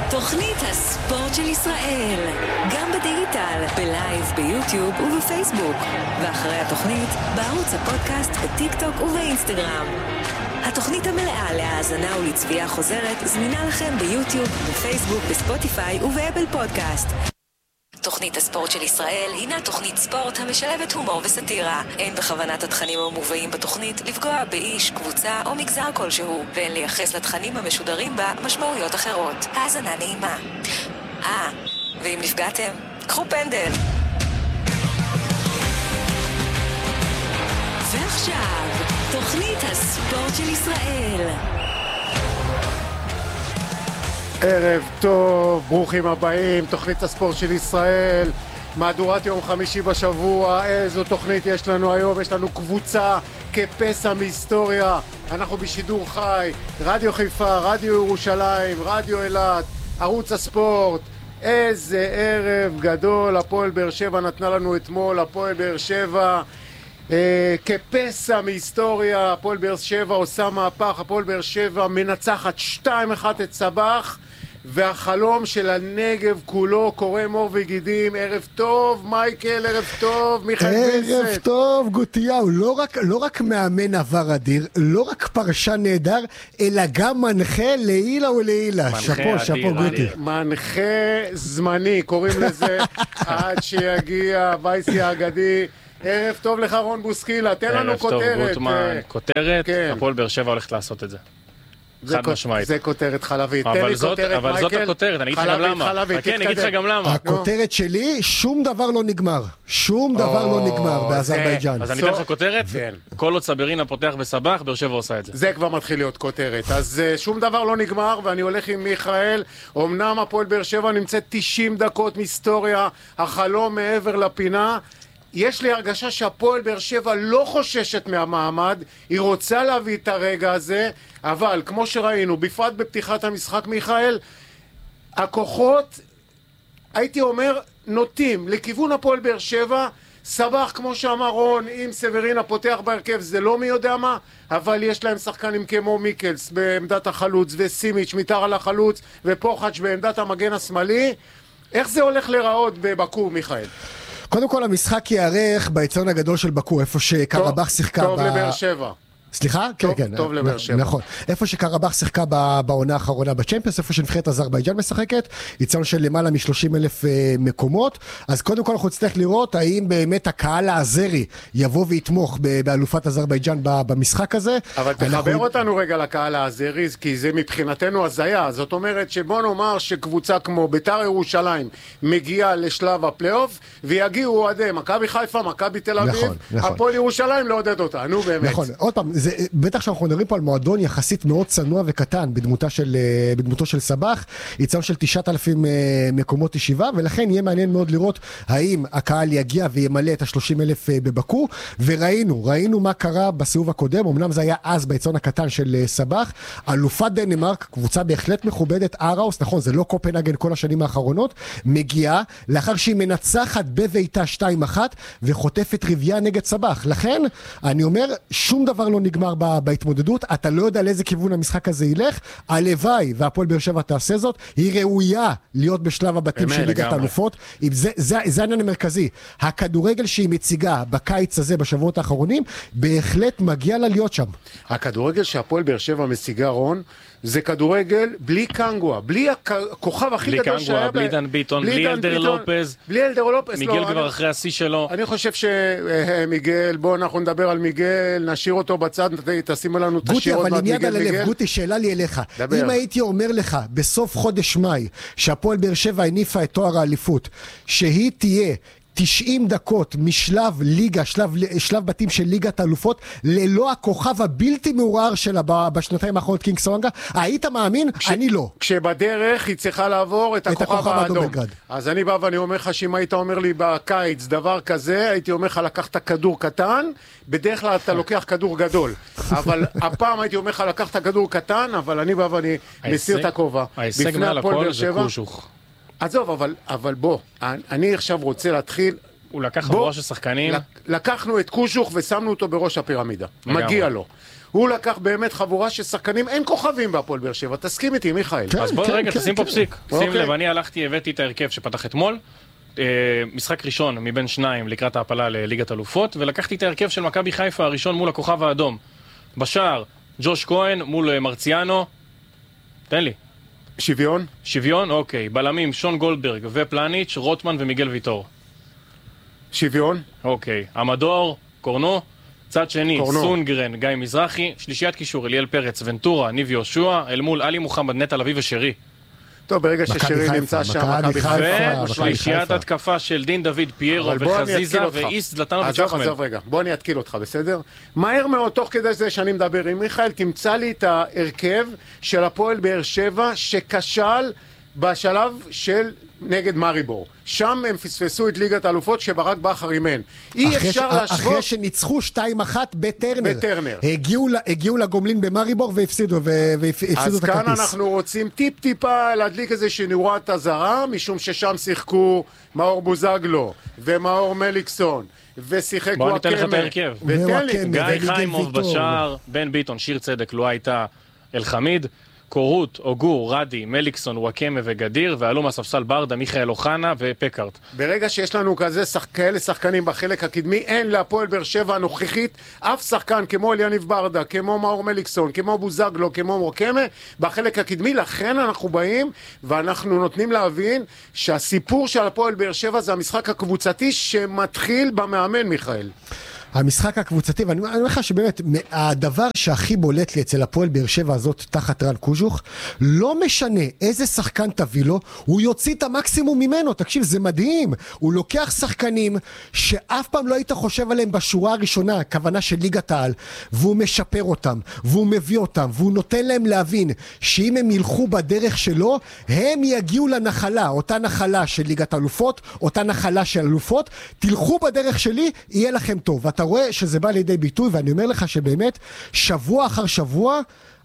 תוכנית הספורט של ישראל, גם בדיגיטל, בלייב, ביוטיוב ובפייסבוק, ואחרי התוכנית בערוץ הפודקאסט, בטיק טוק ובאינסטגרם. התוכנית המלאה להאזנה ולצפייה חוזרת זמינה לכם ביוטיוב, בפייסבוק, בספוטיפיי ובאפל פודקאסט. תוכנית הספורט של ישראל הינה תוכנית ספורט המשלבת הומור וסטירה. אין בכוונת התכנים המובאים בתוכנית לפגוע באיש, קבוצה או מגזר כלשהו, ואין לייחס לתכנים המשודרים בה משמעויות אחרות. האזנה נעימה. ואם נפגעתם, קחו פנדל. ועכשיו, תוכנית הספורט של ישראל. ערב טוב, ברוכים הבאים, תוכנית הספורט של ישראל, מהדורת יום חמישי בשבוע. איזו תוכנית יש לנו היום? יש לנו קבוצה כפסע מהיסטוריה. אנחנו בשידור חי, רדיו חיפה, רדיו ירושלים, רדיו אילת, ערוץ הספורט. איזה ערב גדול, הפועל באר שבע נתנה לנו אתמול, הפועל באר שבע כפסע מהיסטוריה. הפועל באר שבע עושה מהפך, הפועל באר שבע מנצחת 2-1 את סבח, והחלום של הנגב כולו קורא מור וגידים. ערב טוב מייקל, ערב טוב מיכאל וינסט. ערב טוב גוטיהו. לא רק מאמן עבר אדיר, לא רק פרשן נהדר, אלא גם מנחה לעילה ולעילה. שפו גוטי. מנחה זמני קוראים לזה, עד שיגיע וייסי האגדי. ערב טוב לך רון בוסקילה, תן לנו כותרת. ערב טוב גוטמן, כותרת, הפועל באר שבע הולכת לעשות את זה. חד משמעית. זה כותרת חלבית. אבל זאת הכותרת, אני אגיד לך גם למה. כן, אני אגיד לך גם למה. הכותרת שלי, שום דבר לא נגמר. שום דבר לא נגמר באזרבייג'אן. אז אני אתן לך כותרת, כל עוד סברינה פותח בסבח, באר שבע עושה את זה. זה כבר מתחיל להיות כותרת. אז שום דבר לא נגמר, ואני הולך עם מיכאל. אמנם הפועל באר שבע נמצאת 90 דקות מהיסטוריה, החלום מעבר לפינה. יש לי הרגשה שהפועל באר שבע לא חוששת מהמעמד, היא רוצה להביא את הרגע הזה, אבל כמו שראינו, בפרט בפתיחת המשחק מיכאל, הכוחות, הייתי אומר, נוטים לכיוון הפועל באר שבע. סבח, כמו שאמר רון, אם סברינה פותח בהרכב זה לא מי יודע מה, אבל יש להם שחקנים כמו מיקלס בעמדת החלוץ, וסימיץ' מתאר על החלוץ, ופוחץ' בעמדת המגן השמאלי. איך זה הולך להיראות בבקו, מיכאל? קודם כל המשחק יערך באצטדיון הגדול של בקו, איפה שקרבח שיחקה טוב לבאר שבע. סליחה? כן. טוב לבאר שבע. נכון. איפה שקרבח שיחקה בעונה האחרונה בצ'מפיונס, איפה שנבחרת אזרבייג'אן משחקת, יצאנו של למעלה מ-30,000 מקומות. אז קודם כל אנחנו נצטרך לראות האם באמת הקהל האזרי יבוא ויתמוך באלופת אזרבייג'אן במשחק הזה. אבל תחבר אותנו רגע לקהל האזרי, כי זה מבחינתנו הזיה. זאת אומרת שבוא נאמר שקבוצה כמו בית"ר ירושלים מגיעה לשלב הפלייאוף, ויגיעו אוהדי מכבי חיפה, מכבי תל אביב, הפועל ירושלים לעודד אותה. נו באמת. נכון. עוד פעם, בטח שאנחנו מדברים פה על מועדון יחסית מאוד צנוע וקטן בדמותו של סבח, יצאנו של 9,000 מקומות ישיבה, ולכן יהיה מעניין מאוד לראות האם הקהל יגיע וימלא את ה-30,000 בבקו. וראינו מה קרה בסיבוב הקודם. אמנם זה היה אז באצטדיון הקטן של סבח, אלופת דנמרק, קבוצה בהחלט מכובדת, אראוס, נכון, זה לא קופנהגן כל השנים האחרונות, מגיעה לאחר שהיא מנצחת בביתה 2-1 וחוטפת רביעייה נגד סבח. לכן אני אומר, שום דבר לא נגמר בהתמודדות, אתה לא יודע לאיזה כיוון המשחק הזה ילך. הלוואי והפועל באר שבע תעשה זאת, היא ראויה להיות בשלב הבתים של ליגת האלופות. זה העניין המרכזי. הכדורגל שהיא מציגה בקיץ הזה, בשבועות האחרונים, בהחלט מגיע לה להיות שם. הכדורגל שהפועל באר שבע משיגה, רון, זה כדורגל בלי קנגואה, בלי הכוכב הכי גדול שהיה, בלי דן ביטון, בלי אלדר לופז. מיגל כבר אחרי השיא שלו. אני חושב שמיגל, בואו אנחנו נדבר על מיגל, נשאיר אותו בצד, תשימו לנו את השירות. גוטי, אבל עם יד על הלב, גוטי, שאלה לי אליך. אם הייתי אומר לך בסוף חודש מאי שהפועל באר שבע הניפה את תואר האליפות, שהיא תהיה 90 דקות משלב ליגה, שלב בתים של ליגת האלופות, ללא הכוכב הבלתי מעורער שלה בשנתיים האחרונות, קינג סוונגה, היית מאמין? אני לא. כשבדרך היא צריכה לעבור את הכוכב האדום. אז אני בא ואני אומר לך שאם היית אומר לי בקיץ דבר כזה, הייתי אומר לך לקחת כדור קטן, בדרך כלל אתה לוקח כדור גדול. אבל הפעם הייתי אומר לך לקחת כדור קטן, אבל אני בא ואני מסיר את הכובע. ההישג מעל הכל זה קושוך. עזוב, אבל בוא, אני עכשיו רוצה להתחיל הוא לקח חבורה של שחקנים. לקחנו את קוז'וך ושמנו אותו בראש הפירמידה. מגיע לו. הוא לקח באמת חבורה של שחקנים, אין כוכבים בהפועל באר שבע. תסכים איתי, מיכאל. אז בוא רגע, תשים פה פסיק. שים לב, אני הלכתי, הבאתי את ההרכב שפתח אתמול. משחק ראשון מבין שניים לקראת ההפלה לליגת אלופות, ולקחתי את ההרכב של מכבי חיפה הראשון מול הכוכב האדום. בשער, ג'וש כהן מול מרציאנו. תן לי. שוויון, אוקיי. בלמים, שון גולדברג ופלניץ', רוטמן ומיגל ויטור. שוויון. אוקיי. המדור, קורנו. צד שני, סונגרן, גיא מזרחי. שלישיית קישור, אליאל פרץ, ונטורה, ניב יהושע, אל מול אלי מוחמד, נטע לביא ושרי. טוב, ברגע ששרי נמצא שם, מכבי חיפה. ושלישיית התקפה של דין דוד, פיירו וחזיזה ואיס זלטנוביץ' אחמד. עזוב רגע, בוא אני אתקיל אותך, בסדר? מהר מאוד, תוך כדי זה שאני מדבר עם מיכאל, תמצא לי את ההרכב של הפועל באר שבע שכשל בשלב של נגד מריבור. שם הם פספסו את ליגת האלופות שברק בכר אימן. אי אפשר להשוות... אחרי שניצחו 2-1 בטרנר. הגיעו לגומלין במריבור והפסידו את הכרטיס. אז כאן אנחנו רוצים טיפה להדליק איזה שנורת אזהרה, משום ששם שיחקו מאור בוזגלו ומאור מליקסון, ושיחק בוא ניתן לך את ההרכב. גיא חיימוב בשער, בן ביטון, שיר צדק, לא הייתה אלחמיד, קורות, אוגור, רדי, מליקסון, וואקמה וגדיר, ועלו מהספסל ברדה, מיכאל אוחנה ופקארט. ברגע שיש לנו כאלה שחקנים בחלק הקדמי, אין להפועל באר שבע הנוכחית אף שחקן כמו אליניב ברדה, כמו מאור מליקסון, כמו בוזגלו, כמו וואקמה, בחלק הקדמי. לכן אנחנו באים ואנחנו נותנים להבין שהסיפור של הפועל באר שבע זה המשחק הקבוצתי שמתחיל במאמן, מיכאל. המשחק הקבוצתי, ואני אומר לך שבאמת, הדבר שהכי בולט לי אצל הפועל באר שבע הזאת תחת רן קוז'וך, לא משנה איזה שחקן תביא לו, הוא יוציא את המקסימום ממנו. תקשיב, זה מדהים. הוא לוקח שחקנים שאף פעם לא היית חושב עליהם בשורה הראשונה, הכוונה של ליגת העל, והוא משפר אותם, והוא מביא אותם, והוא נותן להם להבין שאם הם ילכו בדרך שלו, הם יגיעו לנחלה, אותה נחלה של ליגת אלופות, אותה נחלה של אלופות. תלכו בדרך שלי, יהיה לכם טוב. אתה רואה שזה בא לידי ביטוי, ואני אומר לך שבאמת שבוע אחר שבוע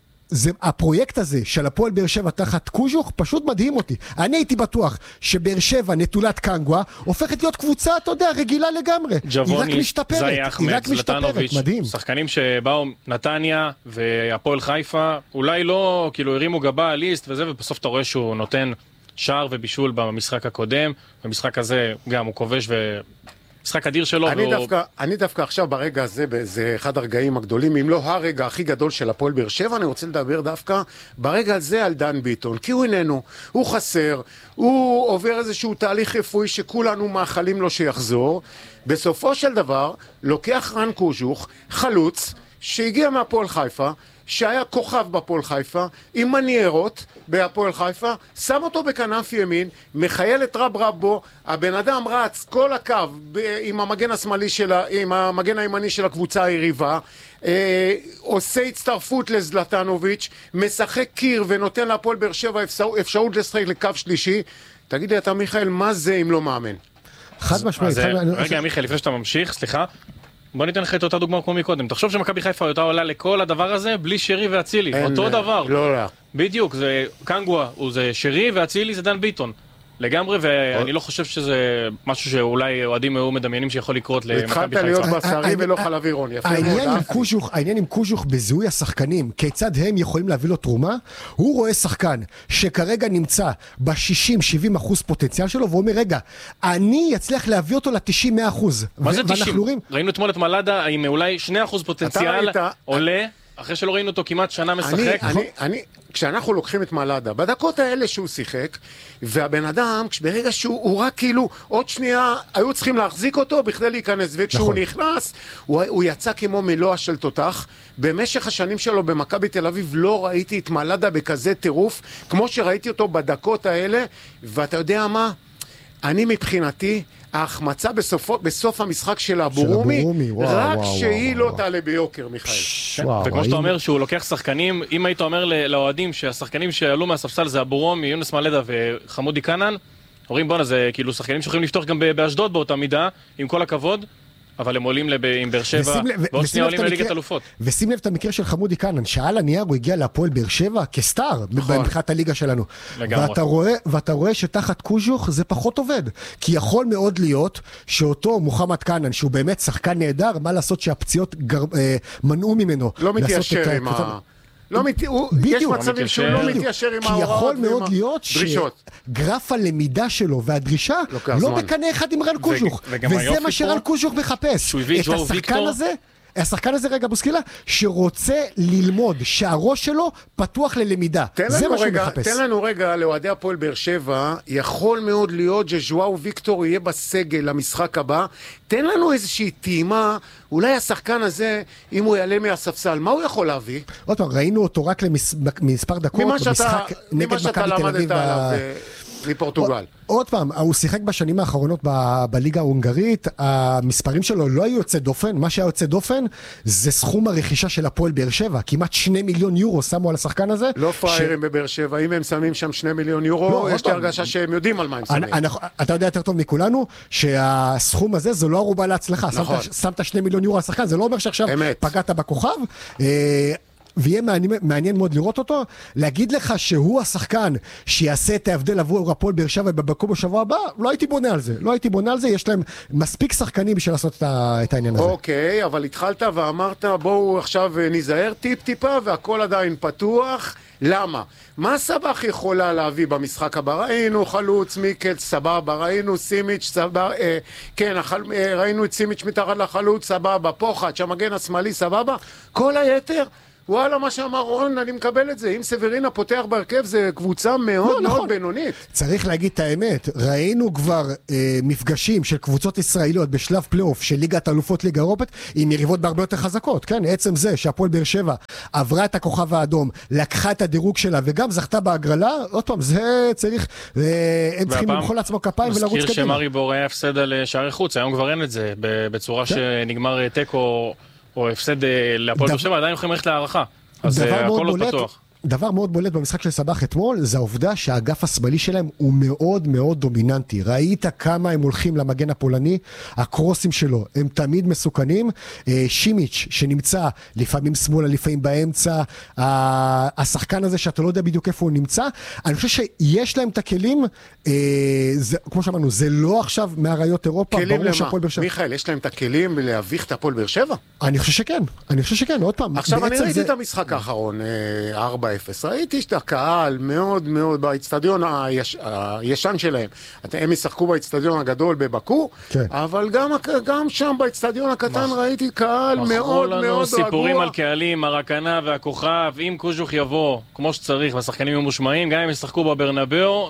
הפרויקט הזה של הפועל באר שבע תחת קוז'וך פשוט מדהים אותי. אני הייתי בטוח שבאר שבע נטולת קנגווה הופכת להיות קבוצה, אתה יודע, רגילה לגמרי. היא רק משתפרת, היא רק משתפרת, מדהים. שחקנים שבאו נתניה והפועל חיפה אולי לא כאילו הרימו גבה על ליסט וזה, ובסוף אתה רואה שהוא נותן שער ובישול במשחק הקודם, במשחק הזה גם הוא כובש משחק אדיר שלו. אני דווקא עכשיו ברגע הזה, זה אחד הרגעים הגדולים, אם לא הרגע הכי גדול של הפועל באר שבע, אני רוצה לדבר דווקא ברגע הזה על דן ביטון, כי הוא איננו, הוא חסר, הוא עובר איזשהו תהליך רפואי שכולנו מאחלים לו שיחזור. בסופו של דבר, לוקח רן קוז'וך, חלוץ, שהגיע מהפועל חיפה, שהיה כוכב בפועל חיפה, עם מניירות בהפועל חיפה, שם אותו בכנף ימין, מחייל את רב בו, הבן אדם רץ כל הקו עם המגן השמאלי עם המגן הימני של הקבוצה היריבה, עושה הצטרפות לזלטנוביץ', משחק קיר ונותן להפועל באר שבע אפשרות לשחק לקו שלישי. תגיד לי אתה מיכאל, מה זה אם לא מאמן? חד משמעית. רגע מיכאל, לפני שאתה ממשיך, סליחה, בוא ניתן לך את אותה דוגמה כמו מקודם. תחשוב שמכבי חיפה הייתה עולה לכל הדבר הזה בלי שרי ואצילי. אותו דבר. לא. בדיוק, זה קנגווה, זה שרי ואצילי זה דן ביטון. לגמרי, ואני לא חושב שזה משהו שאולי אוהדים היו מדמיינים שיכול לקרות למכבי חיפה. התחלת להיות בשרי ולא חלבי רוני. העניין עם קוז'וך בזיהוי השחקנים, כיצד הם יכולים להביא לו תרומה, הוא רואה שחקן שכרגע נמצא ב-60-70% פוטנציאל שלו, והוא אומר, רגע, אני אצליח להביא אותו ל-90-100%. מה זה 90? ראינו אתמול את מלאדה עם אולי 2% פוטנציאל עולה, אחרי שלא ראינו אותו כמעט שנה משחק. כשאנחנו לוקחים את מלאדה, בדקות האלה שהוא שיחק, והבן אדם, ברגע שהוא רק כאילו, עוד שנייה, היו צריכים להחזיק אותו בכדי להיכנס, וכשהוא נכנס, הוא יצא כמו מלוע של תותח. במשך השנים שלו במכבי תל אביב לא ראיתי את מלאדה בכזה טירוף, כמו שראיתי אותו בדקות האלה, ואתה יודע מה? אני מבחינתי, ההחמצה בסוף המשחק של הבורומי, רק שהיא לא תעלה ביוקר, מיכאל. וכמו שאתה אומר שהוא לוקח שחקנים, אם היית אומר לאוהדים שהשחקנים שעלו מהספסל זה הבורומי, יונס מלדה וחמודי קנן, אומרים בואנה זה כאילו שחקנים שיכולים לפתוח גם באשדוד באותה מידה, עם כל הכבוד, אבל הם עולים עם באר שבע, ועוד שנייה עולים לליגת אלופות. ושים לב את המקרה של חמודי קאנן, שעל הנייר הוא הגיע להפועל באר שבע כסטאר, מבחינת הליגה שלנו. ואתה רואה שתחת קוז'וך זה פחות עובד. כי יכול מאוד להיות שאותו מוחמד קאנן, שהוא באמת שחקן נהדר, מה לעשות שהפציעות מנעו ממנו. לא מתיישר עם ה... יש מצבים שהוא לא מתיישר עם ההוראות. כי יכול מאוד להיות שגרף הלמידה שלו והדרישה לא בקנה אחד עם רן קוז'וך. וזה מה שרן קוז'וך מחפש. את השחקן הזה רגע בוסקילה, שרוצה ללמוד, שהראש שלו פתוח ללמידה. זה מה שהוא מחפש. תן לנו רגע, לאוהדי הפועל באר שבע, יכול מאוד להיות שז'ואאו ויקטור יהיה בסגל למשחק הבא. תן לנו איזושהי טעימה, אולי השחקן הזה, אם הוא יעלה מהספסל, מה הוא יכול להביא? עוד פעם, ראינו אותו רק למספר דקות במשחק נגד מכבי תל אביב. מפורטוגל. עוד פעם, הוא שיחק בשנים האחרונות בליגה ההונגרית, המספרים שלו לא היו יוצא דופן, מה שהיה יוצא דופן זה סכום הרכישה של הפועל באר שבע, כמעט 2 מיליון יורו שמו על השחקן הזה. לא פריירים בבאר שבע, אם הם שמים שם 2 מיליון יורו, יש לי הרגשה שהם יודעים על מה הם שמים. אתה יודע יותר טוב מכולנו, שהסכום הזה זו לא ערובה להצלחה, שמת 2 מיליון יורו על השחקן, זה לא אומר שעכשיו פגעת בכוכב, ויהיה מעניין מאוד לראות אותו, להגיד לך שהוא השחקן שיעשה את ההבדל עבור הפועל באר שבע בבקו בשבוע הבא, לא הייתי בונה על זה, יש להם מספיק שחקנים בשביל לעשות את העניין הזה. אוקיי, אבל התחלת ואמרת בואו עכשיו ניזהר טיפה והכל עדיין פתוח, למה? מה סבח יכולה להביא במשחק הבא? ראינו חלוץ מיקל, סבבה, ראינו סימיץ', סבבה, כן, ראינו את סימיץ' מתחת לחלוץ, סבבה, פוחד, שהמגן השמאלי, סבבה, כל היתר וואלה, מה שאמר רון, אני מקבל את זה. אם סברינה פותח בהרכב, זה קבוצה מאוד מאוד בינונית. צריך להגיד את האמת. ראינו כבר מפגשים של קבוצות ישראליות בשלב פלייאוף של ליגת אלופות ליגה אירופית, עם יריבות בהרבה יותר חזקות. כן, עצם זה שהפועל באר שבע עברה את הכוכב האדום, לקחה את הדירוג שלה, וגם זכתה בהגרלה, עוד פעם, זה צריך, הם צריכים למחול לעצמו כפיים ולרוץ קדימה. מזכיר שמרי בור היה הפסד על שערי חוץ, היום כבר אין את זה, בצורה שנגמר טקו או הפסד להפועל באר שבע, עדיין יכולים ללכת להערכה. אז הכל לא פתוח. דבר מאוד בולט במשחק של סבח אתמול, זה העובדה שהאגף השמאלי שלהם הוא מאוד מאוד דומיננטי. ראית כמה הם הולכים למגן הפולני, הקרוסים שלו הם תמיד מסוכנים. שימיץ' שנמצא לפעמים שמאלה, לפעמים באמצע, השחקן הזה שאתה לא יודע בדיוק איפה הוא נמצא, אני חושב שיש להם את הכלים, כמו שאמרנו, זה לא עכשיו מהראיות אירופה, ברור שהפועל באר שבע. מיכאל, יש להם את הכלים להביך את הפועל באר שבע? אני חושב שכן, עוד פעם. עכשיו אני ראיתי את המשחק האחרון, 4-0. ראיתי שאתה קהל מאוד מאוד באצטדיון הישן שלהם. הם ישחקו באצטדיון הגדול בבקו, אבל גם שם באצטדיון הקטן ראיתי קהל מאוד מאוד רגוע. סיפורים על קהלים, הרקנה והכוכב, אם קוז'וך יבוא כמו שצריך והשחקנים ממושמעים, גם אם ישחקו בברנבאו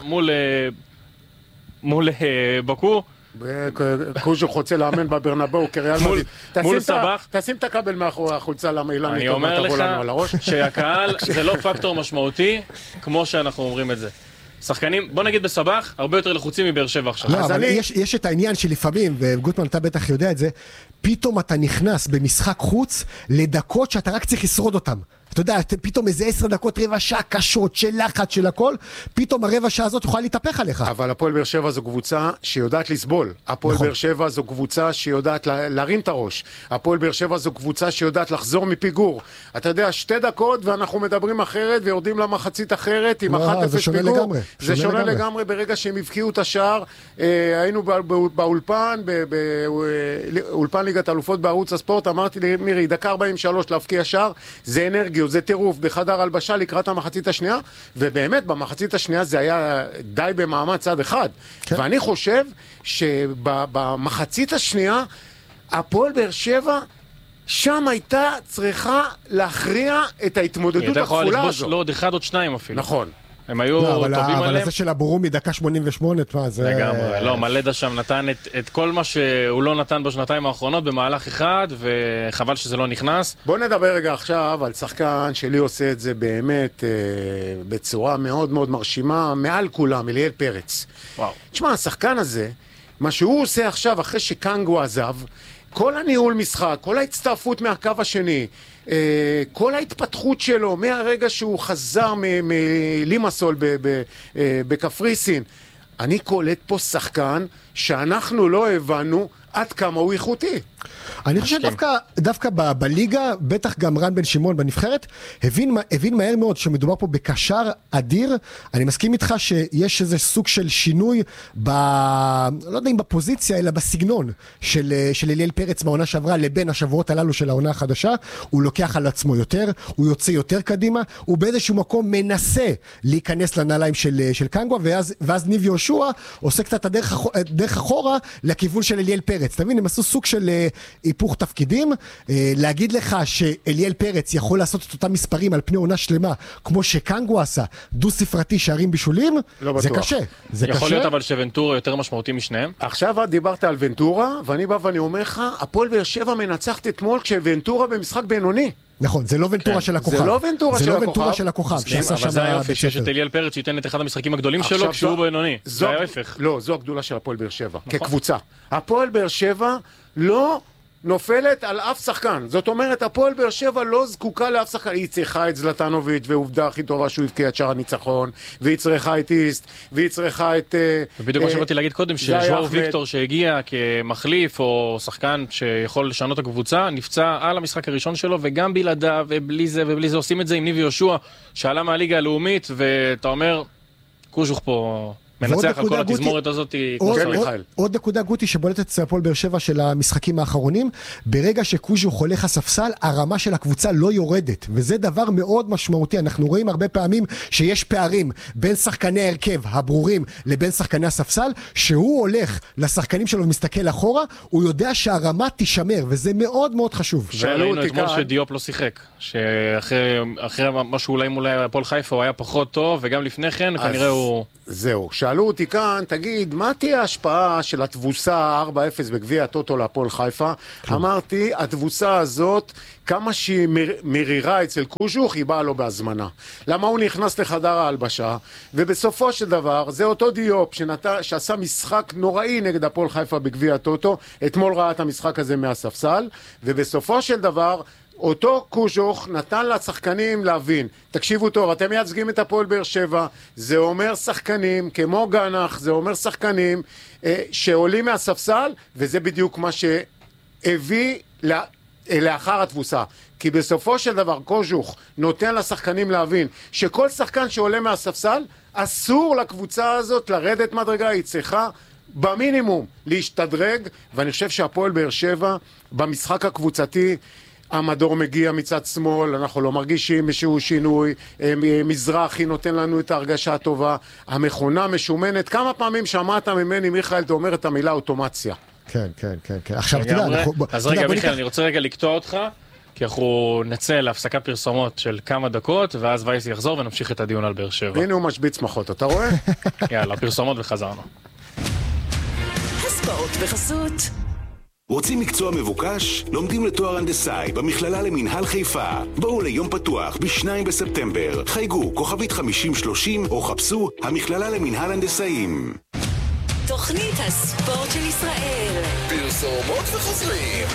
מול בקו, קוז'וך רוצה לאמן בברנבאו כריאל מדריד. מול סבח. תשים את הכבל מאחורי החולצה למילן. אני אומר לך שהקהל זה לא פקטור משמעותי כמו שאנחנו אומרים את זה. שחקנים, בוא נגיד בסבח, הרבה יותר לחוצים מבאר שבע עכשיו. לא, אבל יש את העניין שלפעמים, וגוטמן אתה בטח יודע את זה, פתאום אתה נכנס במשחק חוץ לדקות שאתה רק צריך לשרוד אותם. אתה יודע, פתאום איזה 10 דקות, רבע שעה קשות, של לחץ, של הכל, פתאום הרבע שעה הזאת יכולה להתהפך עליך. אבל הפועל באר שבע זו קבוצה שיודעת לסבול. הפועל באר שבע זו קבוצה שיודעת להרים את הראש. הפועל באר שבע זו קבוצה שיודעת לחזור מפיגור. אתה יודע, 2 דקות ואנחנו מדברים אחרת ויורדים למחצית אחרת עם 1-0 פיגור. זה שונה לגמרי ברגע שהם הבקיעו את השער. היינו באולפן, באולפן ליגת אלופות בערוץ הספורט, אמרתי לי, מירי, דקה 43 להבקיע שער, זה אנרגיה. זה טירוף בחדר הלבשה לקראת המחצית השנייה, ובאמת במחצית השנייה זה היה די במעמד צד אחד. ואני חושב שבמחצית השנייה הפועל באר שבע שם הייתה צריכה להכריע את ההתמודדות הכפולה הזו. לא, עוד 1 או 2 אפילו. נכון. הם היו טובים עליהם. אבל זה של הבורום מדקה 88, זה... לגמרי, לא, מלדה שם נתן את כל מה שהוא לא נתן בשנתיים האחרונות במהלך אחד, וחבל שזה לא נכנס. בוא נדבר רגע עכשיו על שחקן שלי עושה את זה באמת בצורה מאוד מאוד מרשימה, מעל כולם, אליאל פרץ. וואו. תשמע, השחקן הזה, מה שהוא עושה עכשיו אחרי שקנגו עזב, כל הניהול משחק, כל ההצטרפות מהקו השני, כל ההתפתחות שלו מהרגע שהוא חזר מלימסול בקפריסין, אני קולט פה שחקן שאנחנו לא הבנו עד כמה הוא איכותי. אני חושב דווקא בליגה, בטח גם רן בן שמעון בנבחרת, הבין מהר מאוד שמדובר פה בקשר אדיר. אני מסכים איתך שיש איזה סוג של שינוי, לא יודע אם בפוזיציה, אלא בסגנון של אליאל פרץ מהעונה שעברה לבין השבועות הללו של העונה החדשה. הוא לוקח על עצמו יותר, הוא יוצא יותר קדימה, הוא באיזשהו מקום מנסה להיכנס לנעליים של קנגווה, ואז ניב יהושע עושה קצת דרך אחורה לכיוון של אליאל פרץ. אתה מבין, הם עשו סוג של היפוך תפקידים. להגיד לך שאליאל פרץ יכול לעשות את אותם מספרים על פני עונה שלמה, כמו שקנגו עשה, דו ספרתי שערים בישולים, לא זה בטוח. קשה. זה יכול קשה. להיות אבל שוונטורה יותר משמעותי משניהם. עכשיו דיברת על ונטורה, ואני בא ואני אומר לך, הפועל באר שבע מנצחת אתמול כשוונטורה במשחק בינוני. נכון, זה לא ונטורה של הכוכב. זה לא ונטורה של זה לא הכוכב. ונטורה של הכוכב. שעשה אבל שם זה היופי בית שיש ספר. את אליאל פרץ שייתן את אחד המשחקים הגדולים עכשיו שלו כשהוא בינוני. זה ההפך. לא, זו הגדולה של הפועל באר שבע, כקבוצה. הפועל באר שבע לא נופלת על אף שחקן. זאת אומרת, הפועל באר שבע לא זקוקה לאף שחקן. היא צריכה את זלטנוביץ', ועובדה הכי טובה שהוא הבקיע את שער הניצחון, והיא צריכה את איסט, והיא צריכה את... ובדיוק מה שבאתי להגיד קודם, שז'ואר ויקטור שהגיע כמחליף או שחקן שיכול לשנות את הקבוצה, נפצע על המשחק הראשון שלו, וגם בלעדיו ובלי זה עושים את זה עם ניב יהושע, שעלה מהליגה הלאומית, ואתה אומר, קוז'וך פה מנצח על כל התזמורת הזאת. עוד נקודה גוטי שבולטת אצל הפועל באר שבע של המשחקים האחרונים, ברגע שקוז'וך הולך הספסל, הרמה של הקבוצה לא יורדת, וזה דבר מאוד משמעותי. אנחנו רואים הרבה פעמים שיש פערים בין שחקני ההרכב הברורים לבין שחקני הספסל, שהוא הולך לשחקנים שלו ומסתכל אחורה, הוא יודע שהרמה תישמר, וזה מאוד מאוד חשוב. וראינו אתמול שדיופ לא שיחק, שאחרי משהו אולי מול הפועל חיפה הוא היה פחות טוב, וגם לפני כן כנראה הוא... זהו, שאלו אותי כאן, תגיד, מה תהיה ההשפעה של התבוסה 4-0 בגביע הטוטו להפועל חיפה? אמרתי, התבוסה הזאת, כמה שהיא מרירה אצל קוז'וך, היא באה לו בהזמנה. למה הוא נכנס לחדר ההלבשה, ובסופו של דבר, זה אותו דיופ שעשה משחק נוראי נגד הפועל חיפה בגביע הטוטו, אתמול ראה את המשחק הזה מהספסל, ובסופו של דבר, אותו קוז'וך נתן לשחקנים להבין, תקשיבו טוב, אתם מייצגים את הפועל באר שבע, זה אומר שחקנים כמו גנח, זה אומר שחקנים שעולים מהספסל, וזה בדיוק מה שהביא לאחר התבוסה. כי בסופו של דבר קוז'וך נותן לשחקנים להבין שכל שחקן שעולה מהספסל, אסור לקבוצה הזאת לרדת מדרגה, היא צריכה במינימום להשתדרג, ואני חושב שהפועל באר שבע במשחק הקבוצתי, המדור מגיע מצד שמאל, אנחנו לא מרגישים איזשהו שינוי, מזרחי נותן לנו את ההרגשה הטובה, המכונה משומנת. כמה פעמים שמעת ממני, מיכאל, אתה אומר את המילה אוטומציה? כן. עכשיו תדע, אז רגע, מיכאל, אני רוצה רגע לקטוע אותך, כי אנחנו נצא להפסקת פרסומות של כמה דקות, ואז וייס יחזור ונמשיך את הדיון על באר שבע. הנה הוא משביץ מחאות, אתה רואה? יאללה, פרסומות וחזרנו. הספורט בחסות. רוצים מקצוע מבוקש? לומדים לתואר הנדסאי במכללה למינהל חיפה. בואו ליום פתוח ב-2 בספטמבר. חייגו כוכבית 5030 או חפשו המכללה למינהל הנדסאים. תוכנית הספורט של ישראל. פרסומות וחוזרים.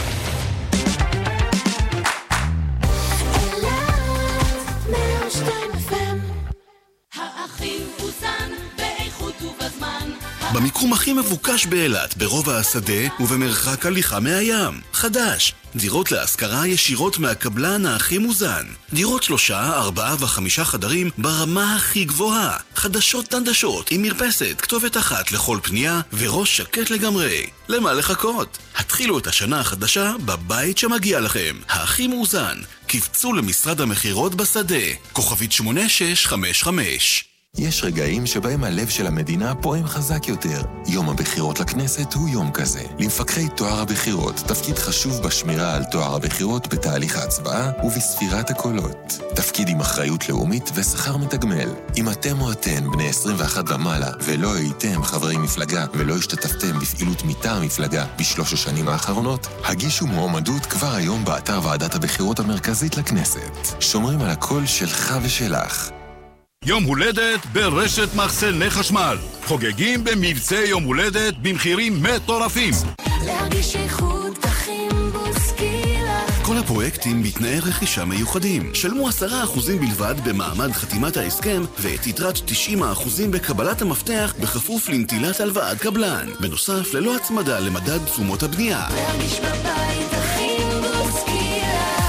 האחים אוזן באיכות ובזמן. במיקום הכי מבוקש באילת, ברובע השדה ובמרחק הליכה מהים. חדש, דירות להשכרה ישירות מהקבלן הכי מוזן. דירות 3, 4 ו5 חדרים ברמה הכי גבוהה. חדשות תנדשות עם מרפסת, כתובת אחת לכל פנייה וראש שקט לגמרי. למה לחכות? התחילו את השנה החדשה בבית שמגיע לכם. הכי מאוזן. קפצו למשרד המחירות בשדה. כוכבית 8655. יש רגעים שבהם הלב של המדינה פועם חזק יותר. יום הבחירות לכנסת הוא יום כזה. למפקחי תואר הבחירות, תפקיד חשוב בשמירה על תואר הבחירות בתהליך ההצבעה ובספירת הקולות. תפקיד עם אחריות לאומית ושכר מתגמל. אם אתם או אתן בני 21 ומעלה ולא הייתם חברי מפלגה ולא השתתפתם בפעילות מטעם מפלגה בשלוש השנים האחרונות, הגישו מועמדות כבר היום באתר ועדת הבחירות המרכזית לכנסת. שומרים על הקול שלך ושלך. יום הולדת ברשת מחסני חשמל. חוגגים במבצע יום הולדת במחירים מטורפים. להרגיש איכות בחימבוס קילה. כל הפרויקטים בתנאי רכישה מיוחדים. שלמו 10% בלבד במעמד חתימת ההסכם, ואת יתרת 90% בקבלת המפתח בכפוף לנטילת הלוואת קבלן. בנוסף, ללא הצמדה למדד תשומות הבנייה. להרגיש בבית הכי בוסקייה.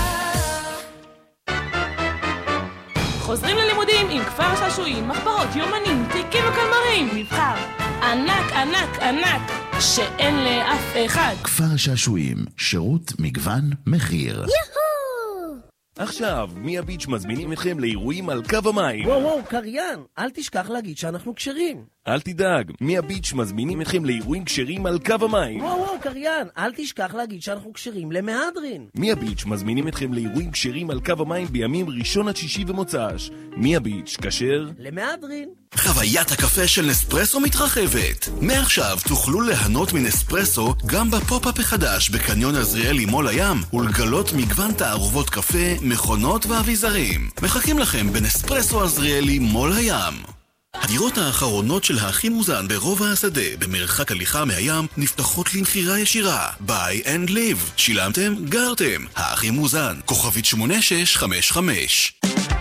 חוזרים ללימודים עם כפר שעשועים, מחברות, יומנים, תיקים וקלמרים. מבחר ענק, ענק, ענק, שאין לאף אחד. כפר שעשועים, שירות, מגוון, מחיר. עכשיו, מי הביץ' מזמינים אתכם לאירועים על קו המים. וואו, קריין, אל תשכח להגיד שאנחנו קשרים. אל תדאג, מי הביץ' מזמינים אתכם לאירועים קשרים על קו המים. וואו, קריין, אל תשכח להגיד שאנחנו קשרים למהדרין. מי הביץ' מזמינים אתכם לאירועים קשרים על קו המים בימים ראשון עד שישי ומוצ"ש. מי הביץ' כשר? למהדרין. חוויית הקפה של נספרסו מתרחבת. מעכשיו תוכלו ליהנות מנספרסו גם בפופ-אפ החדש בקניון עזריאלי מול הים, ולגלות מגוון תערובות קפה, מכונות ואביזרים. מחכים לכם בנספרסו עזריאלי מול הים. הדירות האחרונות של האחים מוזן ברובע השדה, במרחק הליכה מהים, נפתחות למחירה ישירה. Buy and live. שילמתם? גרתם. האחים מוזן, כוכבית 8655.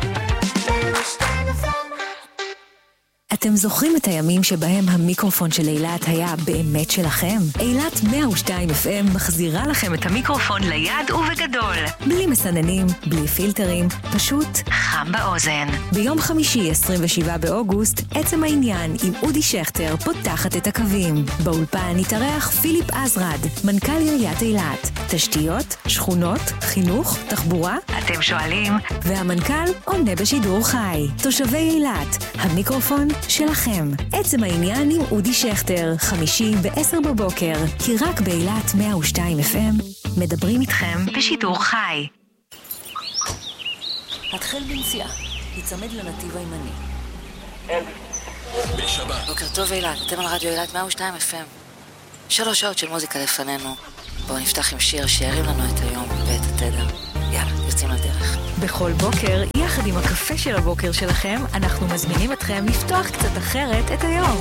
אתם זוכרים את הימים שבהם המיקרופון של אילת היה באמת שלכם? אילת 102 FM מחזירה לכם את המיקרופון ליד ובגדול. בלי מסננים, בלי פילטרים, פשוט חם באוזן. ביום חמישי 27 באוגוסט, עצם העניין עם אודי שכטר פותחת את הקווים. באולפן התארח פיליפ עזרד, מנכ"ל עיריית אילת. תשתיות, שכונות, חינוך, תחבורה? אתם שואלים? והמנכ"ל עונה בשידור חי. תושבי אילת, המיקרופון שלכם. עצם העניין עם אודי שכטר, חמישי ב-10 בבוקר, כי רק באילת 102 FM מדברים איתכם בשידור חי. התחל בנסיעה, יצמד לנתיב הימני. בשבת. בוקר טוב אילת, אתם על רדיו אילת 102 FM. 3 שעות של מוזיקה לפנינו. בואו נפתח עם שיר שירים לנו את היום ואת התדר. יאללה, יוצאים לדרך. בכל בוקר, יחד עם הקפה של הבוקר שלכם, אנחנו מזמינים אתכם לפתוח קצת אחרת את היום.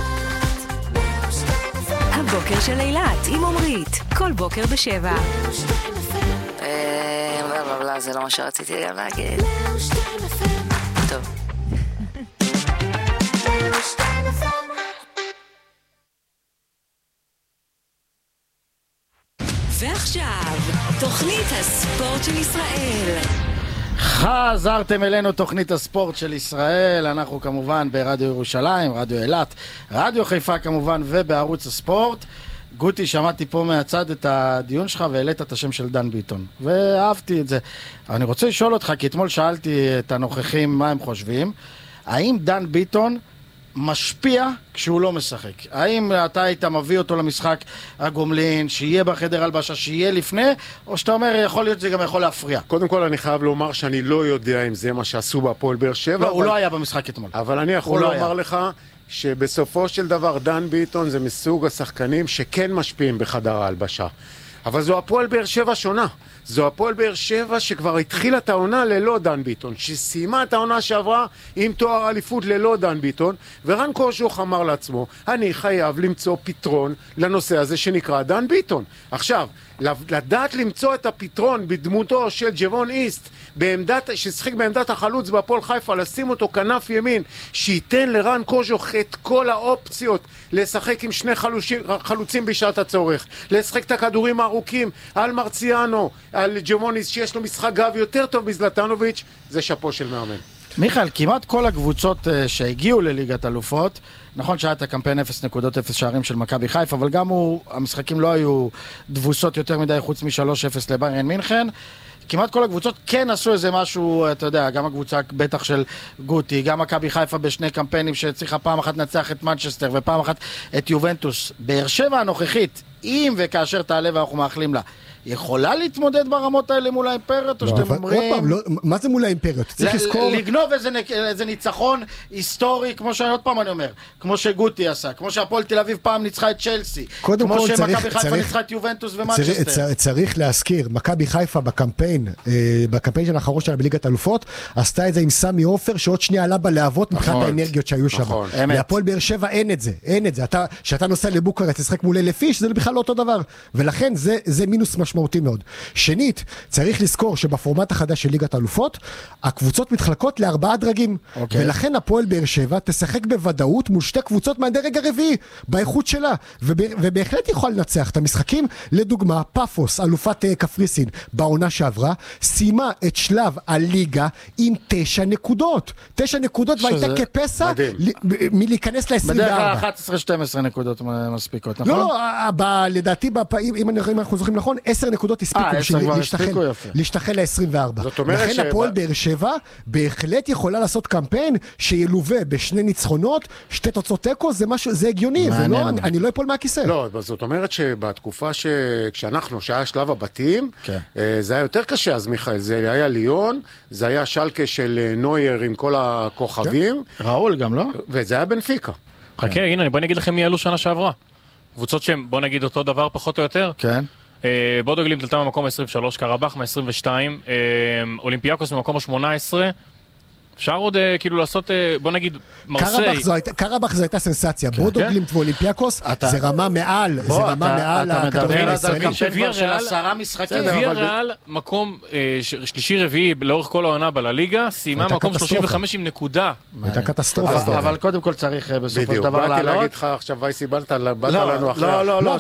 הבוקר של אילת עם עומרית, כל בוקר ב7. זה לא מה שרציתי גם להגיד. טוב. ועכשיו, תוכנית הספורט של ישראל. חזרתם אלינו, תוכנית הספורט של ישראל. אנחנו כמובן ברדיו ירושלים, רדיו אילת, רדיו חיפה כמובן, ובערוץ הספורט. גוטי, שמעתי פה מהצד את הדיון שלך והעלית את השם של דן ביטון, ואהבתי את זה. אני רוצה לשאול אותך, כי אתמול שאלתי את הנוכחים מה הם חושבים. האם דן ביטון משפיע כשהוא לא משחק? האם אתה היית מביא אותו למשחק הגומלין, שיהיה בחדר הלבשה, שיהיה לפני, או שאתה אומר יכול להיות זה גם יכול להפריע? קודם כל אני חייב לומר שאני לא יודע אם זה מה שעשו בהפועל באר שבע. לא, הוא לא היה במשחק אתמול. אבל אני יכול לומר לך שבסופו של דבר דן ביטון זה מסוג השחקנים שכן משפיעים בחדר ההלבשה. אבל זו הפועל באר שבע שונה. זו הפועל באר שבע שכבר התחילה את העונה ללא דן ביטון, שסיימה את העונה שעברה עם תואר אליפות ללא דן ביטון, ורן קושוך אמר לעצמו, אני חייב למצוא פתרון לנושא הזה שנקרא דן ביטון. עכשיו, לדעת למצוא את הפתרון בדמותו של ג'וון איסט, ששחק בעמדת החלוץ בהפועל חיפה, לשים אותו כנף ימין, שייתן לרן קושוך את כל האופציות לשחק עם שני חלוצים בשעת הצורך, לשחק את הכדורים הארוכים על מרציאנו, על ג'וון איסט שיש לו משחק גב יותר טוב מזלטנוביץ', זה שפו של מאמן. מיכאל, כמעט כל הקבוצות שהגיעו לליגת אלופות, נכון שהיה את הקמפיין 0.0 שערים של מכבי חיפה, אבל גם המשחקים לא היו דבוסות יותר מדי חוץ מ-3-0 לביירן מינכן. כמעט כל הקבוצות כן עשו איזה משהו, אתה יודע, גם הקבוצה בטח של גוטי, גם מכבי חיפה בשני קמפיינים שצריכה פעם אחת לנצח את מנצ'סטר ופעם אחת את יובנטוס. באר שבע הנוכחית, אם וכאשר תעלה ואנחנו מאחלים לה, יכולה להתמודד ברמות האלה מול האימפריות, או שאתם אומרים... עוד פעם, מה זה מול האימפריות? צריך לזכור... לגנוב איזה ניצחון היסטורי, כמו שעוד פעם אני אומר, כמו שגוטי עשה, כמו שהפועל תל אביב פעם ניצחה את צ'לסי, כמו שמכבי חיפה ניצחה את יובנטוס ומנצ'סטר. צריך להזכיר, מכבי חיפה בקמפיין של האחרון שלה בליגת אלופות, עשתה את זה עם סמי עופר, שעוד שנייה עלה בלהבות מבחינת האנרגיות שהיו שם. להפועל באר שבע אין את זה, אין את זה. שאתה נוסע לבוקרשט, תשחק מול 1,000 איש, זה בכלל לא אותו דבר. ולכן זה מינוס משמעותי מאוד. שנית, צריך לזכור שבפורמט החדש של ליגת האלופות, הקבוצות מתחלקות ל4 דרגים, ולכן הפועל באר שבע תשחק בוודאות מול 2 קבוצות מהדרג הרביעי, באיכות שלה, ובהחלט יכול לנצח את המשחקים. לדוגמה, פאפוס, אלופת קפריסין, בעונה שעברה, סיימה את שלב הליגה עם 9 נקודות. 9 נקודות והייתה כפסע מלהיכנס ל-24. בדרך כלל 11-12 נקודות מספיקות, נכון? לא, לדעתי, אם אנחנו זוכרים נכון, 10 נקודות הספיקו להשתחל ל-24. לכן הפועל באר שבע בהחלט יכולה לעשות קמפיין שילווה בשני ניצחונות, 2 תוצאות תיקו, זה הגיוני, אני לא אפול מהכיסא. לא, זאת אומרת שבתקופה שהיה שלב הבתים, זה היה יותר קשה, אז מיכאל, זה היה ליון, זה היה שלקה של נויר עם כל הכוכבים. ראול גם, לא? וזה היה בנפיקה. חכה, הנה, בוא נגיד לכם מי אלו שנה שעברה. קבוצות שהן, בוא נגיד אותו דבר פחות או יותר. כן. בודו גלימט עלתה במקום ה-23, קרבח מה-22, אולימפיאקוס במקום ה-18, אפשר עוד כאילו לעשות, בוא נגיד, מרסיי. קרבח זו הייתה סנסציה, בודו גלימט ואולימפיאקוס זה רמה מעל, זה רמה מעל הכדורגל הישראלי. ויה ריאל, מקום שלישי רביעי לאורך כל העונה בלליגה, סיימה מקום 35 עם נקודה. הייתה קטסטרופה. אבל קודם כל צריך בסופו של דבר לעלות. לעלות. באתי להגיד לך עכשיו וייסי באת לנו אחרי. לא,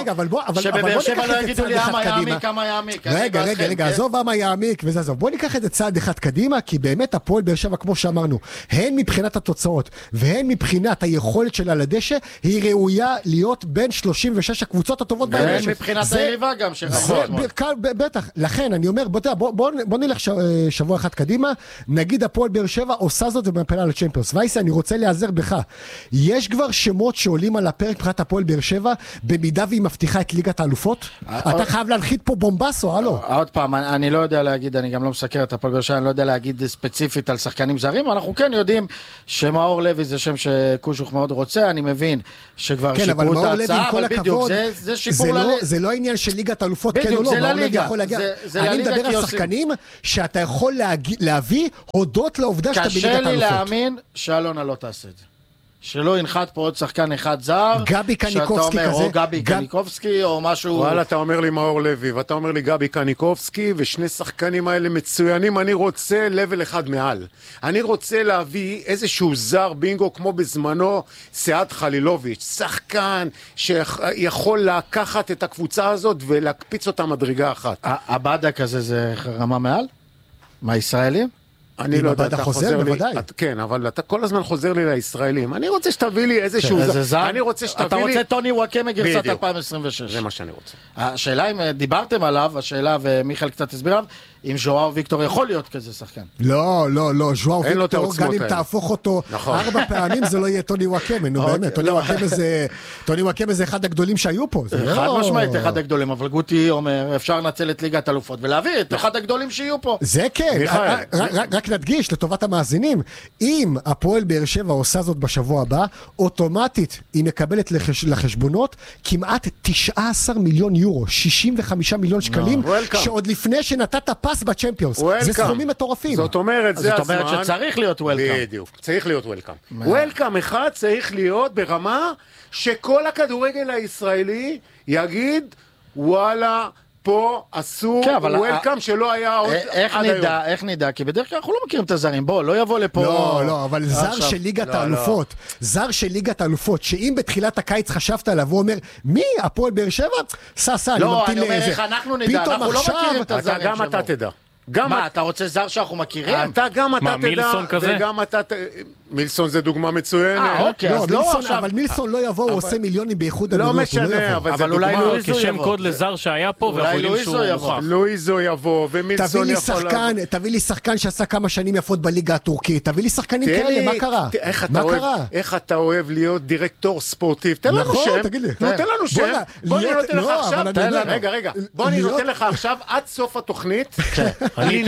שבבאר שבע לא יגידו לי כמה יעמיק. רגע, עזוב מה יעמיק וזה עזוב. בוא ניקח את זה צעד אחד קדימה, כי באמת הפועל באר שבע, כמו שאמרנו, הן מבחינת התוצאות והן מבחינת היכולת שלה לדשא, היא ראויה להיות בין 36 הקבוצות הטובות בישראל. והן מבחינת היריבה גם שרחוב. בטח, לכן אני אומר, בוא נלך שבוע אחד קדימה, נגיד הפועל באר שבע עושה זאת ומפלה על הצ'מפיונס. וייסי, אני רוצה להיעזר בך. יש כבר שמות שעולים על הפרק מבחינת הפועל באר שבע, במידה והיא מבטיחה את ליגת האלופות? אתה חייב להנחית פה בומבסו, הלו. עוד פעם, אני לא יודע להגיד, אני גם לא מסקר את הפועל באר שבע, אני לא יודע להגיד ספציפית על שחקנים זרים, אנחנו כן יודעים שמאור לוי זה שם שקושוך מאוד רוצה, אני מבין שכבר שיפרו את ההצעה, אבל בדיוק, זה שיפור לליגה. זה לא העניין של ליגת האלופות, כן או לא, מאור לוי יכול להגיע. אני מדבר על שחקנים שאתה יכול להביא הודות לעובדה שאתה בליגת האלופות. קשה לי להאמין שאלונה לא תעשה את זה. שלא ינחת פה עוד שחקן אחד זר, גבי קניקובסקי כזה, או גבי קניקובסקי או משהו. וואלה, אתה אומר לי מאור לוי, ואתה אומר לי גבי קניקובסקי, ושני שחקנים האלה מצוינים, אני רוצה לבל אחד מעל. אני רוצה להביא איזשהו זר בינגו, כמו בזמנו סעד חלילוביץ', שחקן שיכול לקחת את הקבוצה הזאת ולהקפיץ אותה מדרגה אחת. הבאדק הזה זה רמה מעל? מהישראלים? אני לא יודע, אתה חוזר לי, כן, אבל אתה כל הזמן חוזר לי לישראלים. אני רוצה שתביא לי איזשהו זר. אתה רוצה טוני וואקמה גרסת 2026. זה מה שאני רוצה. השאלה אם דיברתם עליו, השאלה ומיכאל קצת הסביר עליו, אם ז'ואאו ויקטור יכול להיות כזה שחקן. לא, ז'ואאו ויקטור, גם אם תהפוך אותו 4 פעמים זה לא יהיה טוני וואקמה, נו באמת, טוני וואקמה זה אחד הגדולים שהיו פה. אחד משמעית אחד הגדולים, אבל גוטי אומר, אפשר לנצל את ליגת אלופות ולהביא את אחד הגדולים שיהיו פה. זה כן, רק נדגיש לטובת המאזינים, אם הפועל באר שבע עושה זאת בשבוע הבא, אוטומטית היא מקבלת לחשבונות כמעט 19 מיליון יורו, 65 מיליון שקלים, שעוד לפני שנתת פס בצ'מפיונס, זה סכומים מטורפים. זאת אומרת, זה הזמן. זאת אומרת שצריך להיות וולקאם. בדיוק, צריך להיות וולקאם. וולקאם אחד צריך להיות ברמה שכל הכדורגל הישראלי יגיד, וואלה, פה עשו וולקאם שלא היה עוד עד היום. איך נדע? כי בדרך כלל אנחנו לא מכירים את הזרים. בוא, לא יבוא לפה... לא, אבל זר של ליגת האלופות. זר של ליגת האלופות, שאם בתחילת הקיץ חשבת עליו, הוא אומר, מי? הפועל באר שבע? סע, אני ממתין לאיזה. לא, אני אומר איך אנחנו נדע, אנחנו לא מכירים את הזרים. גם אתה תדע. מה, אתה רוצה זר שאנחנו מכירים? גם אתה תדע. מילסון כזה? וגם אתה... מילסון זה דוגמה מצוינת. אוקיי, אז לא עכשיו. אבל מילסון לא יבוא, הוא עושה מיליונים באיחוד לא משנה, אבל אולי לואיזו יבוא. כשם קוד לזר שהיה פה, אולי לואיזו יבוא. לואיזו יבוא, ומילסון יכול לבוא. תביא לי שחקן שעשה כמה שנים יפות בליגה הטורקית, תביא לי שחקנים כאלה, מה קרה? איך אתה אוהב להיות דירקטור ספורטיב? תן לנו שם. תן לנו שם. בוא אני נותן לך עכשיו. רגע. בוא אני נותן לך עכשיו עד סוף התוכנית. אני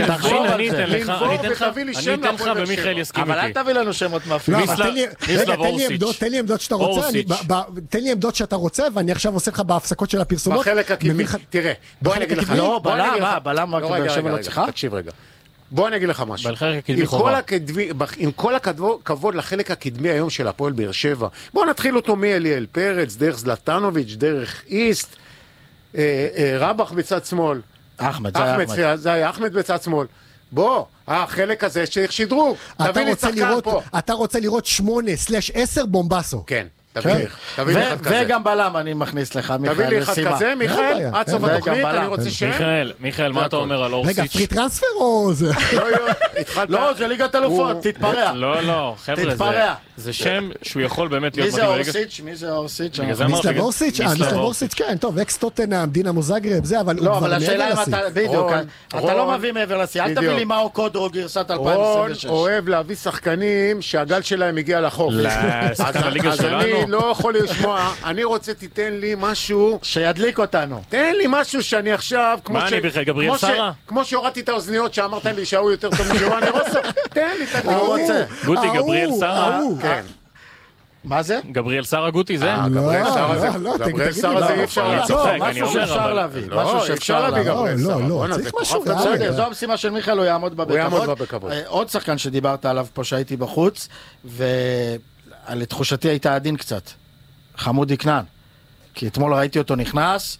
אתן לך ומיכאל יסכים איתי. אבל אל תביא לנו שמות מאפיינים. תן לי עמדות שאתה רוצה, תן לי עמדות שאתה רוצה, ואני עכשיו עושה לך בהפסקות של הפרסומות. בחלק הקדמי, תראה, בוא אני אגיד לך. לא, בלם רק באר שבע לא צריכה? תקשיב רגע. בוא אני אגיד לך משהו. עם כל הכבוד לחלק הקדמי היום של הפועל באר שבע, בוא נתחיל אותו מאליאל פרץ, דרך זלטנוביץ', דרך איסט. רבח בצד שמאל. אחמד, זה היה אחמד בצד שמאל. בוא, החלק הזה צריך שדרוג. תביא לי שחקן פה. אתה רוצה לראות 8/10 בומבסו. כן. תביא לי אחד כזה. וגם בלם אני מכניס לך, מיכאל. תביא לי אחד כזה, מיכאל, עד סוף התוכנית, אני רוצה מיכאל, מה אתה אומר על אורסיץ'? רגע, פרי טרנספר או זה? לא, זה ליגת אלופות, תתפרע. לא, חבר'ה, זה שם שהוא יכול באמת להיות מתאים. מי זה אורסיץ'? מיסלב אורסיץ', כן, טוב, אקס טוטנהאם, דינמו זאגרב, זה, אבל לא, אבל השאלה אם אתה, בדיוק, אתה לא מביא מעבר לשיא, אל תביא לי מאו קודרו גרסת 2026. רון אוהב להביא שחקנים שהגל שלהם הגיע לחוף. אז אני לא יכול לשמוע, אני רוצה תיתן לי משהו שידליק אותנו. תן לי משהו שאני עכשיו, כמו שהורדתי את האוזניות שאמרת לי שהוא יותר טוב מג'ואני רוסו, תן לי, תן לי. גוטי, גבריאל סרה. כן. מה זה? גבריאל סרה גוטי זה? גבריאל סרה זה אי אפשר לעשות. משהו שאפשר להביא. משהו שאפשר להביא. לא, צריך משהו. זו המשימה של מיכאל, הוא יעמוד בה בכבוד. עוד שחקן שדיברת עליו פה שהייתי בחוץ, ולתחושתי הייתה עדין קצת. חמודי כנען. כי אתמול ראיתי אותו נכנס,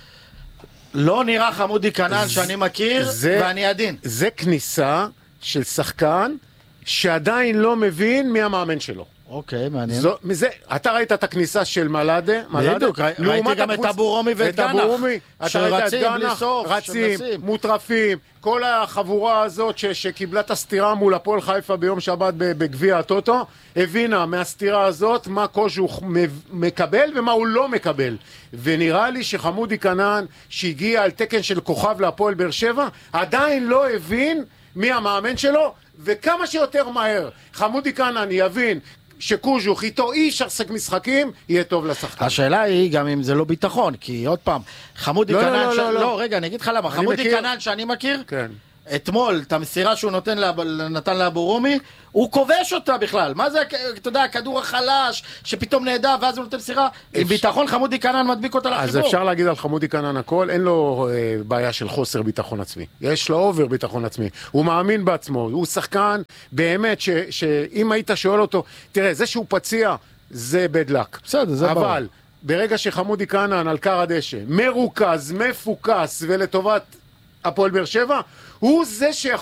לא נראה חמודי כנען שאני מכיר, ואני עדין. זה כניסה של שחקן שעדיין לא מבין מי המאמן שלו. אוקיי, מעניין. אתה ראית את הכניסה של מלאדה? בדיוק, ראיתי גם את אבו רומי ואת גנח. שרצים בלי סוף. רצים, מוטרפים, כל החבורה הזאת שקיבלה את הסתירה מול הפועל חיפה ביום שבת בגביע הטוטו, הבינה מהסתירה הזאת מה קוז'ו מקבל ומה הוא לא מקבל. ונראה לי שחמודי כנען, שהגיע על תקן של כוכב להפועל באר שבע, עדיין לא הבין מי המאמן שלו, וכמה שיותר מהר חמודי כנען יבין שקוז'וך איתו אי אפשר לשחק משחקים, יהיה טוב לשחקן. השאלה היא גם אם זה לא ביטחון, כי עוד פעם, חמודי כנען, לא, רגע, אני אגיד לך למה, חמודי כנען שאני מכיר, אתמול, את המסירה שהוא נתן לאבו רומי, הוא כובש אותה בכלל. מה זה, אתה יודע, הכדור החלש, שפתאום נהדה, ואז הוא נותן מסירה, עם ביטחון חמודי כנען מדביק אותה לחיבור. אז אפשר להגיד על חמודי כנען הכל, אין לו בעיה של חוסר ביטחון עצמי. יש לו אובר ביטחון עצמי. הוא מאמין בעצמו, הוא שחקן באמת שאם היית שואל אותו, תראה, זה שהוא פציע, זה בדלק. בסדר, זה ברור. אבל ברגע שחמודי כנען על קר הדשא, מרוכז, מפוקס ולטובת הפועל באר שבע, הוא זה שיכול